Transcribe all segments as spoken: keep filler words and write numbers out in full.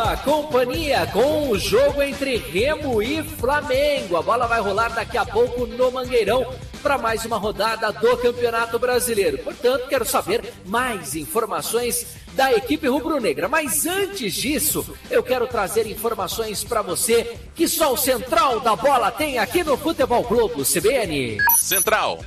boa companhia com o jogo entre Remo e Flamengo. A bola vai rolar daqui a pouco no Mangueirão para mais uma rodada do Campeonato Brasileiro. Portanto, quero saber mais informações da equipe rubro-negra. Mas antes disso, eu quero trazer informações para você que só o Central da Bola tem aqui no Futebol Globo C B N. Central.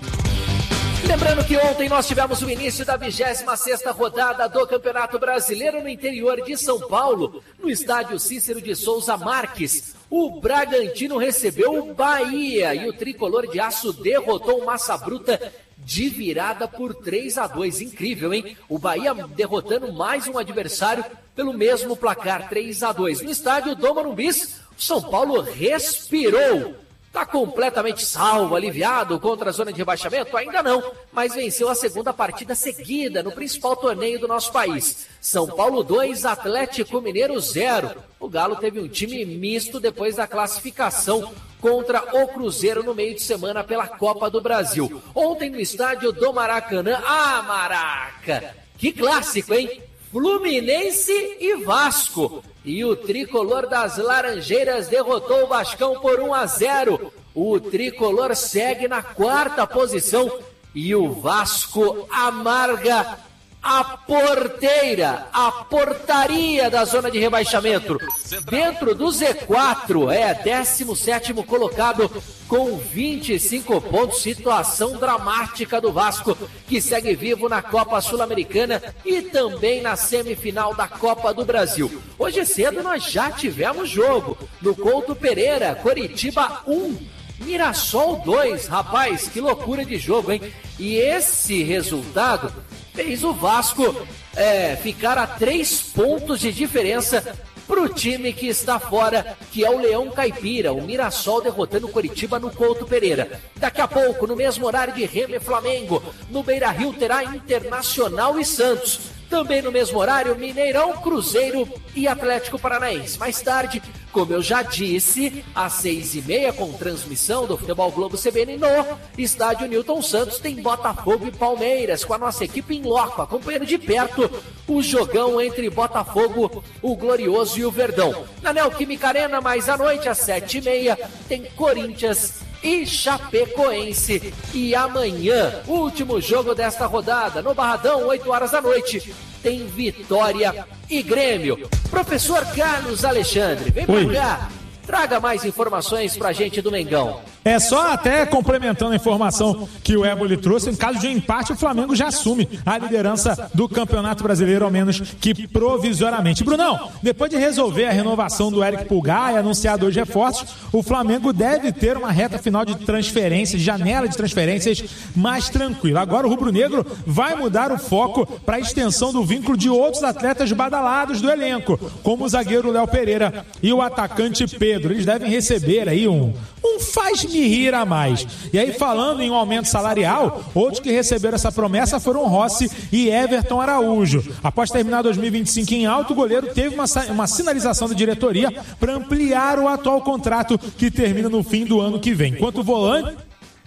Lembrando que ontem nós tivemos o início da vigésima sexta rodada do Campeonato Brasileiro no interior de São Paulo, no estádio Cícero de Souza Marques. O Bragantino recebeu o Bahia e o tricolor de aço derrotou o Massa Bruta de virada por três a dois. Incrível, hein? O Bahia derrotando mais um adversário pelo mesmo placar, três a dois. No estádio do Morumbis, o São Paulo respirou. Está completamente salvo, aliviado contra a zona de rebaixamento? Ainda não, mas venceu a segunda partida seguida no principal torneio do nosso país. São Paulo dois, Atlético Mineiro zero. O Galo teve um time misto depois da classificação contra o Cruzeiro no meio de semana pela Copa do Brasil. Ontem no estádio do Maracanã, ah, Maraca! Que clássico, hein? Fluminense e Vasco. E o tricolor das Laranjeiras derrotou o Vascão por um a zero. O tricolor segue na quarta posição e o Vasco amarga a porteira, a portaria da zona de rebaixamento. Dentro do Z quatro, é décimo sétimo colocado com vinte e cinco pontos. Situação dramática do Vasco, que segue vivo na Copa Sul-Americana e também na semifinal da Copa do Brasil. Hoje cedo nós já tivemos jogo no Couto Pereira, Coritiba um, Mirassol dois. Rapaz, que loucura de jogo, hein? E esse resultado fez o Vasco é, ficar a três pontos de diferença para o time que está fora, que é o Leão Caipira. O Mirassol derrotando o Coritiba no Couto Pereira. Daqui a pouco, no mesmo horário de Remo e Flamengo, no Beira-Rio terá Internacional e Santos. Também no mesmo horário, Mineirão, Cruzeiro e Atlético Paranaense. Mais tarde, como eu já disse, às seis e meia, com transmissão do Futebol Globo C B N no estádio Newton Santos, tem Botafogo e Palmeiras, com a nossa equipe em loco, acompanhando de perto o jogão entre Botafogo, o Glorioso e o Verdão. Na Neoquímica Arena, mais à noite, às sete e meia, tem Corinthians e Chapecoense. E amanhã, último jogo desta rodada, no Barradão, oito horas da noite, tem Vitória e Grêmio. Professor Carlos Alexandre, vem pra cá, traga mais informações pra gente do Mengão. É só até complementando a informação que o Éboli trouxe, em caso de um empate, o Flamengo já assume a liderança do Campeonato Brasileiro, ao menos que provisoriamente. Brunão, depois de resolver a renovação do Eric Pulgar e anunciar dois reforços, o Flamengo deve ter uma reta final de transferências, de janela de transferências mais tranquila. Agora o rubro-negro vai mudar o foco para a extensão do vínculo de outros atletas badalados do elenco, como o zagueiro Léo Pereira e o atacante Pedro. Eles devem receber aí um, um faz-me rir a mais. E aí, falando em um aumento salarial, outros que receberam essa promessa foram Rossi e Everton Araújo. Após terminar dois mil e vinte e cinco em alto, o goleiro teve uma, uma sinalização da diretoria para ampliar o atual contrato, que termina no fim do ano que vem. Enquanto o volante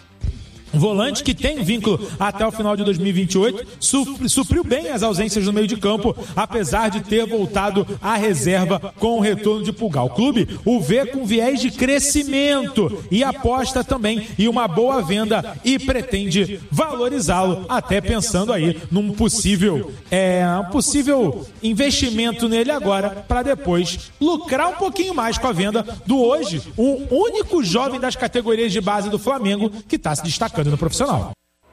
Volante que tem vínculo até o final de dois mil e vinte e oito, supriu bem as ausências no meio de campo, apesar de ter voltado à reserva com o retorno de Pulgar. O clube o vê com viés de crescimento e aposta também em uma boa venda e pretende valorizá-lo, até pensando aí num possível, é, um possível investimento nele agora, para depois lucrar um pouquinho mais com a venda do hoje, o único jovem das categorias de base do Flamengo que está se destacando no profissional.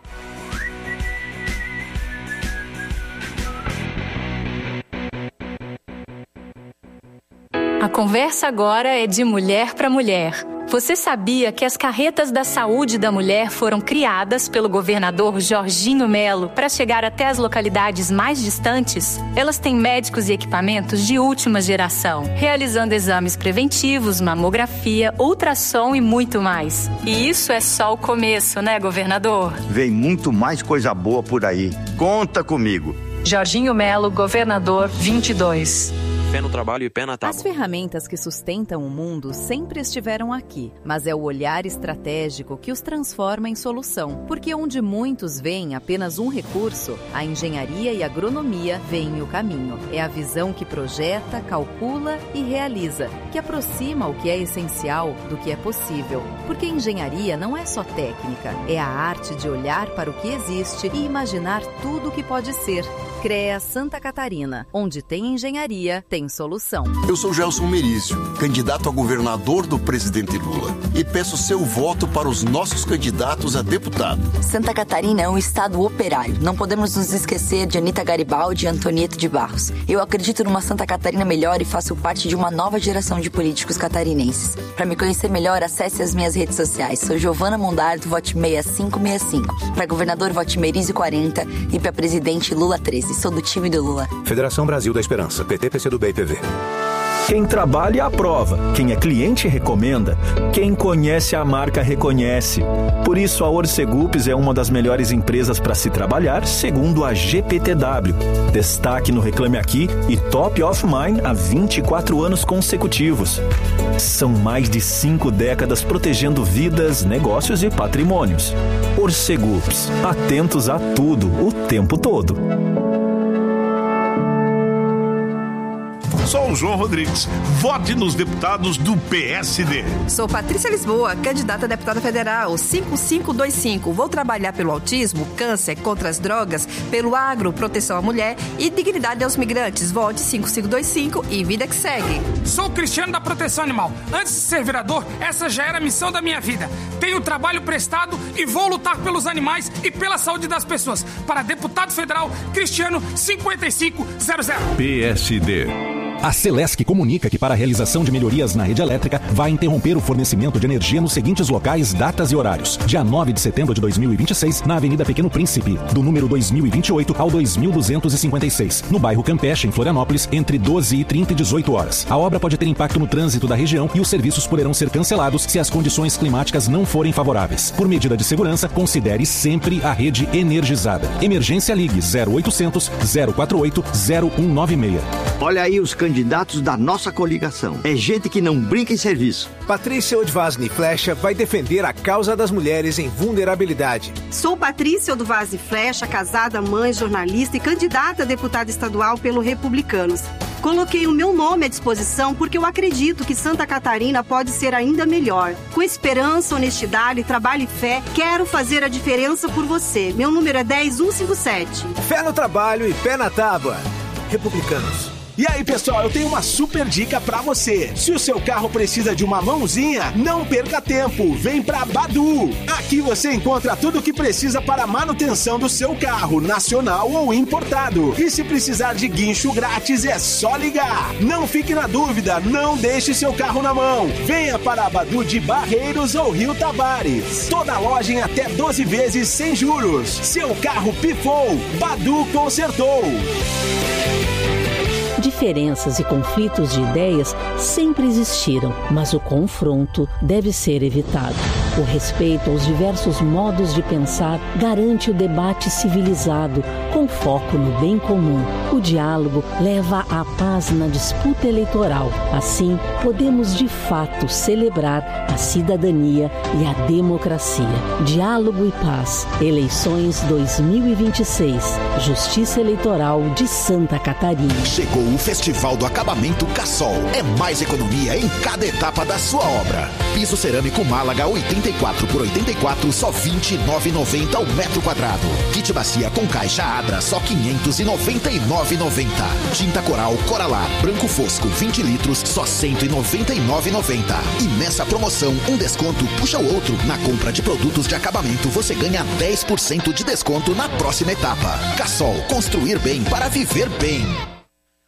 A conversa agora é de mulher para mulher. Você sabia que as carretas da saúde da mulher foram criadas pelo governador Jorginho Melo para chegar até as localidades mais distantes? Elas têm médicos e equipamentos de última geração, realizando exames preventivos, mamografia, ultrassom e muito mais. E isso é só o começo, né, governador? Vem muito mais coisa boa por aí. Conta comigo. Jorginho Melo, governador vinte e dois. Pé no trabalho e pé na tábua. As ferramentas que sustentam o mundo sempre estiveram aqui, mas é o olhar estratégico que os transforma em solução. Porque onde muitos veem apenas um recurso, a engenharia e a agronomia veem o caminho. É a visão que projeta, calcula e realiza, que aproxima o que é essencial do que é possível. Porque engenharia não é só técnica, é a arte de olhar para o que existe e imaginar tudo o que pode ser. CREA Santa Catarina. Onde tem engenharia, tem solução. Eu sou Gelson Merício, candidato a governador do presidente Lula. E peço seu voto para os nossos candidatos a deputado. Santa Catarina é um estado operário. Não podemos nos esquecer de Anita Garibaldi e Antonieta de Barros. Eu acredito numa Santa Catarina melhor e faço parte de uma nova geração de políticos catarinenses. Para me conhecer melhor, acesse as minhas redes sociais. Sou Giovana Mondardo, vote seis cinco seis cinco. Para governador, vote Merizio quarenta e para presidente, Lula treze. Sou do time do Lula. Federação Brasil da Esperança, P T, P C do B e P V. Quem trabalha aprova, quem é cliente recomenda, quem conhece a marca reconhece. Por isso a Orcegups é uma das melhores empresas para se trabalhar, segundo a G P T W. Destaque no Reclame Aqui e Top of Mind há vinte e quatro anos consecutivos. São mais de cinco décadas protegendo vidas, negócios e patrimônios. Orcegups, atentos a tudo, o tempo todo. Sou o João Rodrigues. Vote nos deputados do P S D. Sou Patrícia Lisboa, candidata a deputada federal, cinco cinco dois cinco. Vou trabalhar pelo autismo, câncer, contra as drogas, pelo agro, proteção à mulher e dignidade aos migrantes. Vote cinco cinco dois cinco e vida que segue. Sou Cristiano da Proteção Animal. Antes de ser vereador, essa já era a missão da minha vida. Tenho trabalho prestado e vou lutar pelos animais e pela saúde das pessoas. Para deputado federal, Cristiano cinquenta e cinco zero zero. P S D. A Celesc comunica que para a realização de melhorias na rede elétrica vai interromper o fornecimento de energia nos seguintes locais, datas e horários. Dia nove de setembro de dois mil e vinte e seis, na Avenida Pequeno Príncipe, do número dois mil e vinte e oito ao dois mil duzentos e cinquenta e seis, no bairro Campeche, em Florianópolis, entre doze e trinta e dezoito horas. A obra pode ter impacto no trânsito da região e os serviços poderão ser cancelados se as condições climáticas não forem favoráveis. Por medida de segurança, considere sempre a rede energizada. Emergência Ligue zero oitocentos, zero quatro oito, zero um nove seis. Olha aí os candidatos da nossa coligação. É gente que não brinca em serviço. Patrícia Odvasny Flecha vai defender a causa das mulheres em vulnerabilidade. Sou Patrícia Odvasny Flecha, casada, mãe, jornalista e candidata a deputada estadual pelo Republicanos. Coloquei o meu nome à disposição porque eu acredito que Santa Catarina pode ser ainda melhor. Com esperança, honestidade, trabalho e fé, quero fazer a diferença por você. Meu número é dez mil cento e cinquenta e sete. Fé no trabalho e pé na tábua. Republicanos. E aí, pessoal, eu tenho uma super dica pra você. Se o seu carro precisa de uma mãozinha, não perca tempo. Vem pra Badu. Aqui você encontra tudo o que precisa para a manutenção do seu carro, nacional ou importado. E se precisar de guincho grátis, é só ligar. Não fique na dúvida, não deixe seu carro na mão. Venha para a Badu de Barreiros ou Rio Tavares. Toda loja em até doze vezes sem juros. Seu carro pifou, Badu consertou. Diferenças e conflitos de ideias sempre existiram, mas o confronto deve ser evitado. O respeito aos diversos modos de pensar garante o debate civilizado, com foco no bem comum. O diálogo leva à paz na disputa eleitoral. Assim, podemos de fato celebrar a cidadania e a democracia. Diálogo e paz. Eleições dois mil e vinte e seis. Justiça Eleitoral de Santa Catarina. Chegou o Festival do Acabamento Cassol. É mais economia em cada etapa da sua obra. Piso cerâmico Málaga oitenta e quatro por oitenta e quatro, só vinte e nove reais e noventa centavos ao metro quadrado. Kit bacia com caixa Adra, só quinhentos e noventa e nove reais e noventa centavos. Tinta Coral Coralar branco fosco vinte litros, só cento e noventa e nove reais e noventa centavos. E nessa promoção, um desconto puxa o outro. Na compra de produtos de acabamento, você ganha dez por cento de desconto na próxima etapa. Cassol, construir bem para viver bem.